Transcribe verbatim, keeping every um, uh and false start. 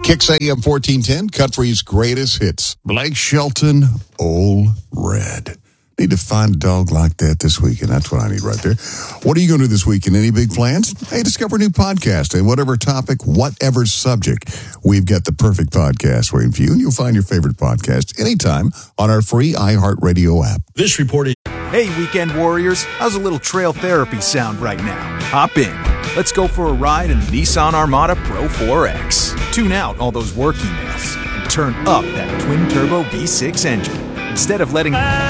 Kicks A M fourteen ten, country's greatest hits. Blake Shelton, Old Red. Need to find a dog like that this weekend. That's what I need right there. What are you going to do this weekend? Any big plans? Hey, discover a new podcast. And whatever topic, whatever subject, we've got the perfect podcast waiting for you. And you'll find your favorite podcast anytime on our free iHeartRadio app. This report is... Hey, weekend warriors. How's a little trail therapy sound right now? Hop in. Let's go for a ride in the Nissan Armada Pro four X. Tune out all those work emails and turn up that twin-turbo V six engine. Instead of letting...